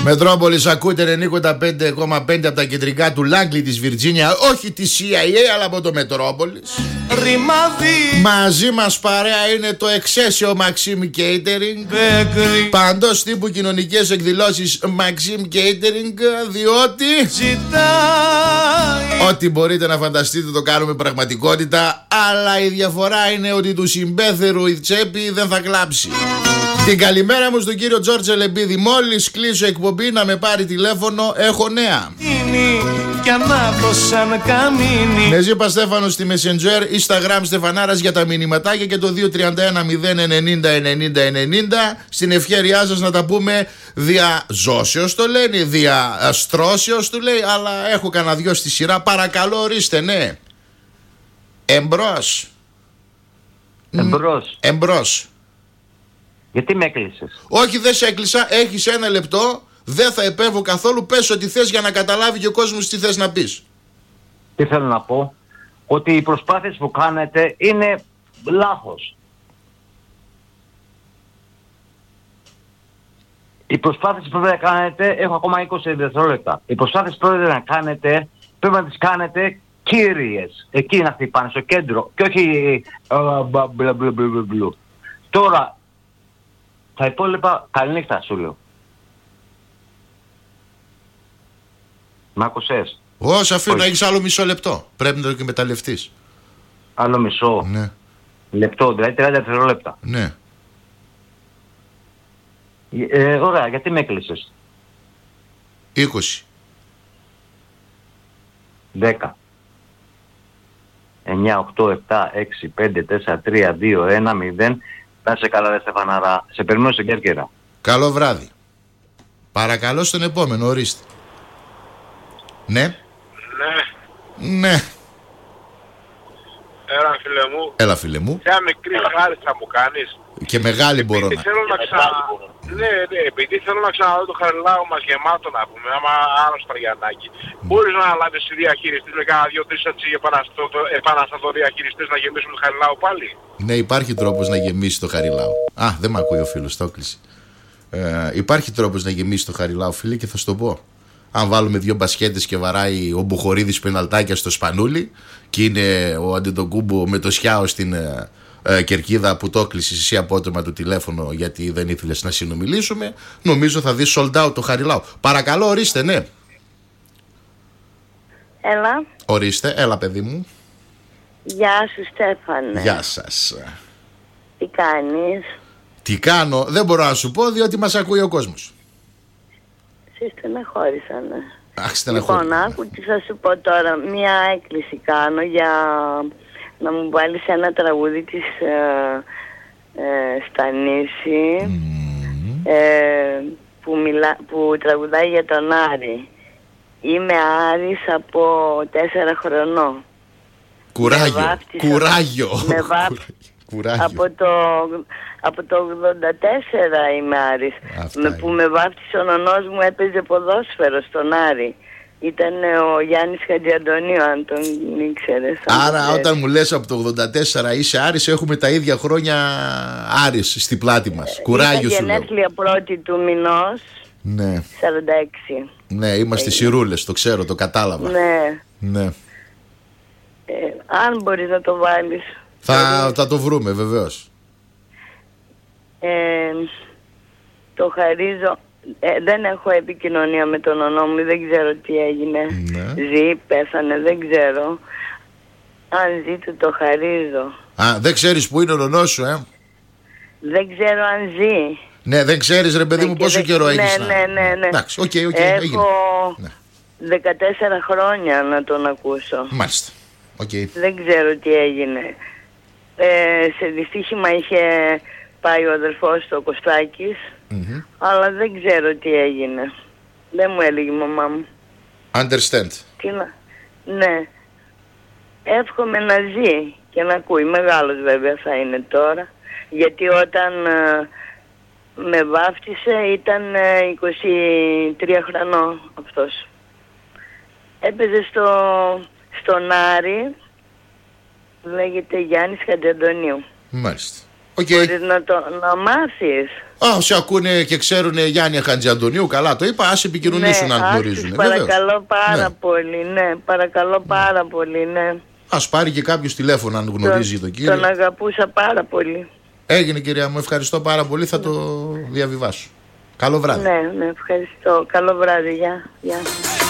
Μετρόπολης, ακούτε 95,5 από τα κεντρικά του Λάγκλι της Βιρτζίνια, όχι της CIA, αλλά από το Μετρόπολης. Ρημάδι. Μαζί μας παρέα είναι το Εξαίσιο Maxim Catering. Παντός τύπου κοινωνικές εκδηλώσεις Maxim Catering, διότι ζητάει. ό,τι μπορείτε να φανταστείτε το κάνουμε πραγματικότητα. Αλλά η διαφορά είναι ότι του συμπέθερου η τσέπη δεν θα κλάψει. Την καλημέρα μου στον κύριο Τζόρτζ Ελεμπίδη. Μόλις κλείσω εκπομπή να με πάρει τηλέφωνο, έχω νέα. Κι ανάπτωσαν καμίνι. Νεζί Παστέφανο στη Messenger, Instagram Στεφανάρας για τα μηνυματάκια και το 231 090 90 90. Στην ευχέρειά σας να τα πούμε δια ζώσεως το λένε, δια αστρώσεως του λέει, αλλά έχω κανένα δυο στη σειρά. Παρακαλώ ορίστε, ναι. Εμπρός. Εμπρός. Γιατί με έκλεισες? Όχι, δεν σε έκλεισα, έχεις ένα λεπτό. Δεν θα επέμβω καθόλου. Πες ό,τι θες για να καταλάβει και ο κόσμος τι θες να πεις. Τι θέλω να πω? Ότι οι προσπάθειες που κάνετε είναι λάθος. Οι προσπάθειες που πρέπει να κάνετε, έχω ακόμα 20 δευτερόλεπτα. Οι προσπάθειες που πρέπει να κάνετε, πρέπει να τις κάνετε κύριες. Εκεί να χτυπάνε, στο κέντρο. Και όχι μπλου. Τώρα, τα υπόλοιπα, καληνύχτα σου λέω. Μ' άκουσες? Όσο αφήνω να έχεις άλλο μισό λεπτό. Πρέπει να το εκμεταλλευτείς. Άλλο μισό. Ναι. Λεπτό, δηλαδή 30 δευτερόλεπτα. Ναι. Ωραία, γιατί με έκλεισες? 20. 10. 9, 8, 7, 6, 5, 4, 3, 2, 1, 0. Να είσαι καλά, ρε Στεφανάρα. Σε περιμένω στην Κέρκυρα. Καλό βράδυ. Παρακαλώ στον επόμενο, ορίστε. Ναι. Ναι. Ναι. Έλα φίλε μου. Έλα φίλε μου. Ποια μικρή χάρη θα μου κάνεις? Και μεγάλη μπορώ να. Θέλω να Ναι, επειδή θέλω να ξαναδώ το Χαριλάου μας γεμάτο να πούμε, άμα άρρωστο Γιαννάκη. Μπορείς να λάβεις διαχειριστής με κάνα 2-3 έτσι επαναστατοδιαχειριστές να γεμίσουν το Χαριλάου πάλι? Ναι, υπάρχει τρόπος να γεμίσει το Χαριλάου. Α, δεν μ' ακούει ο φίλος, το έκλεισε. Υπάρχει τρόπος να γεμίσει το Χαριλάου, φίλε, και θα σου το πω. Αν βάλουμε 2 μπασχέτες και βαράει ο Μπουχορίδης πεναλτάκια στο σπανούλι και είναι ο Αντετοκούμπο με το Σιάο στην κερκίδα που το έκλεισες εσύ απότομα το τηλέφωνο γιατί δεν ήθελες να συνομιλήσουμε, νομίζω θα δεις sold out το Χαριλάου. Παρακαλώ, ορίστε, ναι. Έλα. Ορίστε, έλα παιδί μου. Γεια σου Στέφανε. Γεια σας. Τι κάνεις? Τι κάνω, δεν μπορώ να σου πω διότι μας ακούει ο κόσμος. Σε στεναχώρησανε. Αχ, στεναχώρησανε. Λοιπόν, άκου τι θα σου πω τώρα. Μία έκκληση κάνω για να μου βάλεις ένα τραγούδι της Στανίση που τραγουδάει για τον Άρη. Είμαι Άρης από 4 χρονών. Κουράγιο. Κουράγιο. Από το 84 είμαι Άρης. Που με βάφτισε ο νονός μου, έπαιζε ποδόσφαιρο στον Άρη. Ήταν ο Γιάννης Χατζιαντονίου, αν τον ήξερες. Άρα όταν μου λες από το 84 είσαι Άρης, έχουμε τα ίδια χρόνια Άρης στη πλάτη μας. Κουράγιο σου λέω. Γενέθλια πρώτη του μηνός. Ναι. 46. Ναι, είμαστε σιρούλες, το ξέρω, το κατάλαβα. Ναι. Αν μπορείς να το βάλεις. Θα το βρούμε βεβαίως. Το χαρίζω. Δεν έχω επικοινωνία με τον ονό μου, δεν ξέρω τι έγινε. Ζει, πέθανε, δεν ξέρω. Αν ζει το χαρίζω. Α, δεν ξέρεις που είναι ο νονός σου, Δεν ξέρω αν ζει. Ναι, δεν ξέρεις ρε παιδί μου πόσο καιρό έχεις. Ναι. Εντάξει, οκ, Έχω έγινε. 14 χρόνια να τον ακούσω. Μάλιστα. Δεν ξέρω τι έγινε. Σε δυστύχημα είχε πάει ο αδερφός του, ο Κωστάκης, αλλά δεν ξέρω τι έγινε. Δεν μου έλεγε η μαμά μου. Understand. Ναι. Εύχομαι να ζει και να ακούει. Μεγάλος βέβαια θα είναι τώρα, γιατί όταν με βάφτισε ήταν 23 χρονών αυτός. Έπαιζε στον Άρη, λέγεται Γιάννης Χατζιαντονίου. Μάλιστα. Μπορείς να μάθεις. Όσοι ακούνε και ξέρουν Γιάννη Χατζηαντονίου, καλά το είπα, ας επικοινωνήσουν αν γνωρίζουν. Παρακαλώ πάρα πολύ, ναι. Παρακαλώ πάρα πολύ, ναι. Ας πάρει και κάποιος τηλέφωνο αν γνωρίζει τον κύριο. Τον αγαπούσα πάρα πολύ. Έγινε κυρία μου, ευχαριστώ πάρα πολύ, θα το διαβιβάσω. Καλό βράδυ. Ναι, ευχαριστώ. Καλό βράδυ, γεια.